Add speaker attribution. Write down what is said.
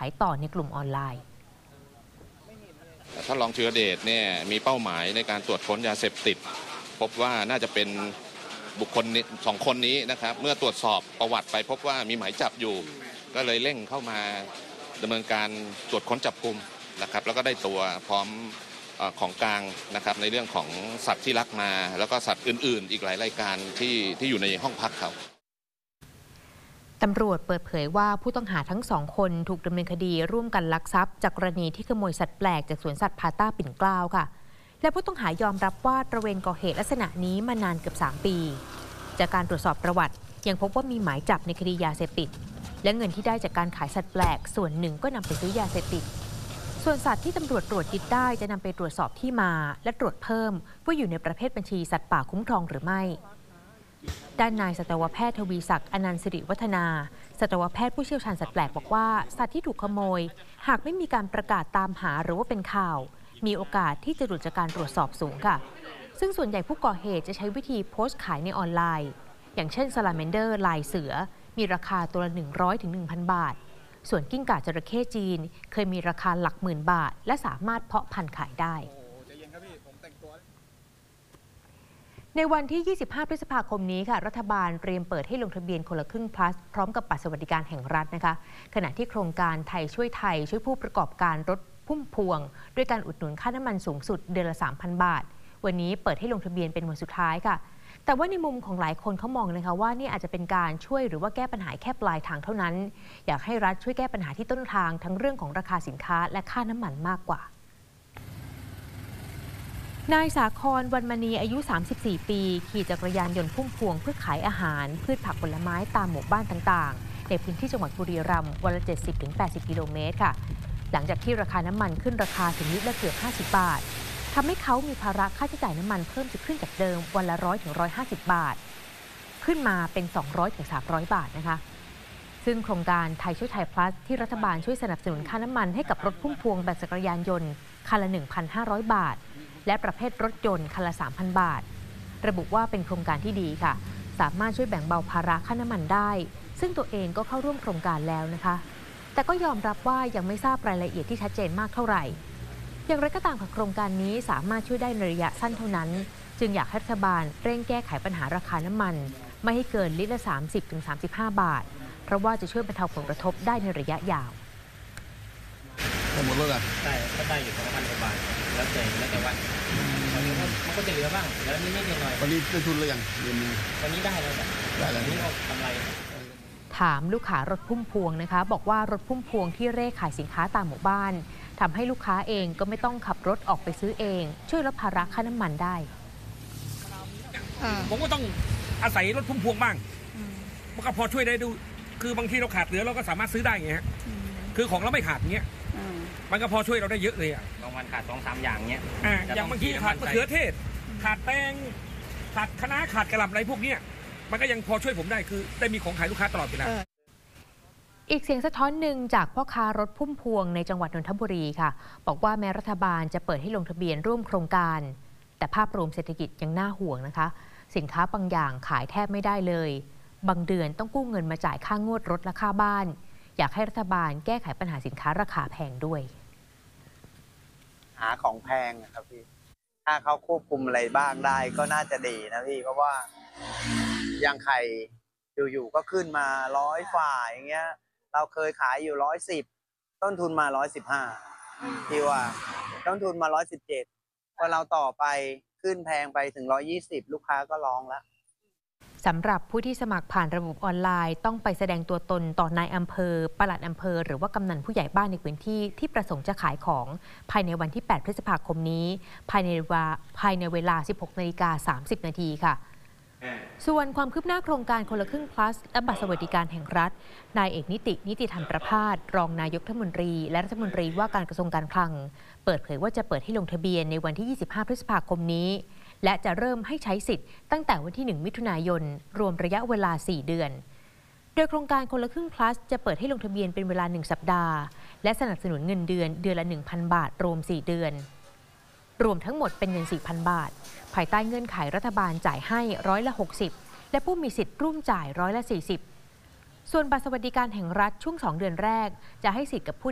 Speaker 1: ายต่อในกลุ่มออนไลน์
Speaker 2: ท่านรองธีรเดชเนี่ยมีเป้าหมายในการตรวจค้นยาเสพติดพบว่าน่าจะเป็นบุคคล2 คนนี้นะครับเมื่อตรวจสอบประวัติไปพบว่ามีหมายจับอยู่ก็เลยเร่งเข้ามาดำเนินการตรวจค้นจับกุมนะครับแล้วก็ได้ตัวพร้อมของกลางนะครับในเรื่องของสัตว์ที่ลักมาแล้วก็สัตว์อื่นๆอีกหลายรายการที่อยู่ในห้องพักเขา
Speaker 1: ตำรวจเปิดเผยว่าผู้ต้องหาทั้ง2 คนถูกดำเนินคดีร่วมกันลักทรัพย์จากกรณีที่ขโมยสัตว์แปลกจากสวนสัตว์พาต้าปิ่นเกล้าค่ะและผู้ต้องหายอมรับว่าตระเวนก่อเหตุลักษณะนี้มานานเกือบ3 ปีจากการตรวจสอบประวัติยังพบว่ามีหมายจับในคดียาเสพติดและเงินที่ได้จากการขายสัตว์แปลกส่วนหนึ่งก็นำไปซื้อยาเสพติดส่วนสัตว์ที่ตำรวจตรวจยึดได้จะนำไปตรวจสอบที่มาและตรวจเพิ่มว่าอยู่ในประเภทบัญชีสัตว์ป่าคุ้มครองหรือไม่ด้านนายสัตวแพทย์ทวีศักดิ์อนันต์สิริวัฒนาสัตวแพทย์ผู้เชี่ยวชาญสัตว์แปลกบอกว่าสัตว์ที่ถูกขโมยหากไม่มีการประกาศตามหาหรือว่าเป็นข่าวมีโอกาสที่จะหลุดจากการตรวจสอบสูงค่ะซึ่งส่วนใหญ่ผู้ก่อเหตุจะใช้วิธีโพสต์ขายในออนไลน์อย่างเช่นซาลาแมนเดอร์ลายเสือมีราคาตัวละ100 ถึง 1,000 บาทส่วนกิ้งก่าจระเข้จีนเคยมีราคาหลักหมื่นบาทและสามารถเพาะพันธุ์ขายได้ในวันที่ 25 พฤษภาคมนี้ค่ะรัฐบาลเตรียมเปิดให้ลงทะเบียนคนละครึ่ง plus พร้อมกับบัตรสวัสดิการแห่งรัฐนะคะขณะที่โครงการไทยช่วยผู้ประกอบการรถพุ่มพวงด้วยการอุดหนุนค่าน้ำมันสูงสุดเดือนละ 3,000 บาทวันนี้เปิดให้ลงทะเบียนเป็นวันสุดท้ายค่ะแต่ว่าในมุมของหลายคนเขามองนะคะว่านี่อาจจะเป็นการช่วยหรือว่าแก้ปัญหาแค่ปลายทางเท่านั้นอยากให้รัฐช่วยแก้ปัญหาที่ต้นทางทั้งเรื่องของราคาสินค้าและค่าน้ำมันมากกว่านายสาครวรรณมณีอายุ34 ปีขี่จักรยานยนต์พุ่มพวงเพื่อขายอาหารพืชผักผลไม้ตามหมู่บ้านต่างๆในพื้นที่จังหวัดบุรีรัมย์วันละ 70-80 กิโลเมตรค่ะหลังจากที่ราคาน้ำมันขึ้นราคาถึงลิตรละเกือบ50 บาททำให้เขามีภาระค่าใช้จ่ายน้ำมันเพิ่มขึ้นจากเดิมวันละ100-150 บาทขึ้นมาเป็น200-300 บาทนะคะซึ่งโครงการไทยช่วยไทย plus ที่รัฐบาลช่วยสนับสนุนค่าน้ำมันให้กับรถพุ่มพวงแบบจักรยานยนต์คันละ 1,500 บาทและประเภทรถยนต์คันละ 3,000 บาทระบุว่าเป็นโครงการที่ดีค่ะสามารถช่วยแบ่งเบาภาระค่าน้ำมันได้ซึ่งตัวเองก็เข้าร่วมโครงการแล้วนะคะแต่ก็ยอมรับว่ายังไม่ทราบรายละเอียดที่ชัดเจนมากเท่าไหร่อย่างไรก็ตามโครงการนี้สามารถช่วยได้ในระยะสั้นเท่านั้นจึงอยากให้รัฐบาลเร่งแก้ไขปัญหาราคาน้ำมันไม่ให้เกินลิตรละ 30-35 บาทเพราะว่าจะช่วยบรรเทาผลกระทบได้ในระยะยาว
Speaker 3: หมดแล้วกัน
Speaker 4: ได้ก็ได้อยู่2,000 กว่าบาทแล้วแต่วันมันก็จะเหลือบ้างแล้วนิดหน่อย
Speaker 3: วันนี้ได้ทุนหรือยัง
Speaker 4: วันนี้ได้แล้วนี่เอากำไร
Speaker 1: ถามลูกค้ารถพุ่มพวงนะคะบอกว่ารถพุ่มพวงที่เร่ขายสินค้าตามหมู่บ้านทำให้ลูกค้าเองก็ไม่ต้องขับรถออกไปซื้อเองช่วยลดภาระค่าน้ำมันได้
Speaker 5: ผมก็ต้องอาศัยรถพุ่มพวงบ้างมันก็พอช่วยได้ดูคือบางทีเราขาดเหลือเราก็สามารถซื้อได้ไงฮะคือของเราไม่ขาดเงี้ยมันก็พอช่วยเราได้เยอะเลยอ่ะ
Speaker 4: บางวันขาด2-3 อย่างเงี้ย
Speaker 5: อย่างบางทีขาดมะเขือเทศขาดแตงขาดคะน้าขาดกระหล่ำอะไรพวกเนี้ยมันก็ยังพอช่วยผมได้คือได้มีของขายลูกค้าตลอดเวลา
Speaker 1: อีกเสียงสะท้อนหนึ่งจากพ่อค้ารถพุ่มพวงในจังหวัดนนทบุรีค่ะบอกว่าแม้รัฐบาลจะเปิดให้ลงทะเบียนร่วมโครงการแต่ภาพรวมเศรษฐกิจยังน่าห่วงนะคะสินค้าบางอย่างขายแทบไม่ได้เลยบางเดือนต้องกู้เงินมาจ่ายค่างวดรถและค่าบ้านอยากให้รัฐบาลแก้ไขปัญหาสินค้าราคาแพงด้วย
Speaker 6: หาของแพงนะครับพี่ถ้าเขาควบคุมอะไรบ้างได้ก็น่าจะดีนะพี่เพราะว่าอย่างไข่อยู่ๆก็ขึ้นมา100 ฝ่าอย่างเงี้ยเราเคยขายอยู่110ต้นทุนมา115ที่ว่าต้นทุนมา117พอเราต่อไปขึ้นแพงไปถึง120ลูกค้าก็ร้องแล้ว
Speaker 1: สำหรับผู้ที่สมัครผ่านระบบออนไลน์ต้องไปแสดงตัวตนต่อนายอำเภอปลัดอำเภอหรือว่ากำนันผู้ใหญ่บ้านในพื้นที่ที่ประสงค์จะขายของภายในวันที่ 8 พฤษภาคมนี้ภายในเวลา 16:30 นาทีค่ะส่วนความคืบหน้าโครงการคนละครึ่ง plus และบัตรสวัสดิการแห่งรัฐนายเอกนิติธรรมประภาสรองนายกรัฐมนตรีและรัฐมนตรีว่าการกระทรวงการคลังเปิดเผยว่าจะเปิดให้ลงทะเบียนในวันที่ 25 พฤษภาคมนี้และจะเริ่มให้ใช้สิทธิ์ตั้งแต่วันที่ 1 มิถุนายนรวมระยะเวลา 4 เดือนโดยโครงการคนละครึ่ง plus จะเปิดให้ลงทะเบียนเป็นเวลา 1 สัปดาห์และสนับสนุนเงินเดือนละ 1,000 บาทรวม 4 เดือนรวมทั้งหมดเป็นเงิน 4,000 บาทภายใต้เงื่อนไขรัฐบาลจ่ายให้60%และผู้มีสิทธิ์ร่วมจ่าย40%ส่วนบัตรสวัสดิการแห่งรัฐช่วง2 เดือนแรกจะให้สิทธิ์กับผู้